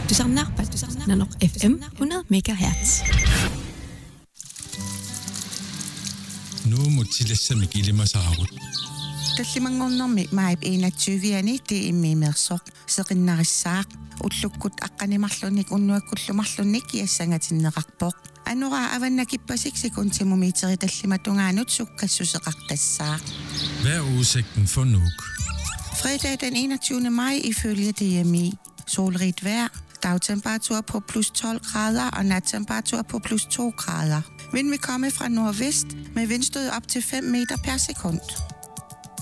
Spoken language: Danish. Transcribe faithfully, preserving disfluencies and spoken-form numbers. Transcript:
Du samlar på Nanok F M hundrede megahertz. Nu må tillæse mig gilde mig så harut. Таллимангорнэрми маип иинатсуивиани ти иммиимерсоқ сеқиннарissаақ уллуккут аққанимарлуник уннуаккуллумарлунник киассангатиннеқарпоқ анура аваннакиппасик секунтимумитери таллиматунгаанут суккассусеқартассаақ. Hvad er udsigten for Nuuk? Fredag den enogtyvende maj ifølge D M I. Solrigt vejr, dagtemperatur på plus tolv grader og nattemperatur på plus to grader. Vind vil komme fra nordvest med vindstød op til fem meter per sekund.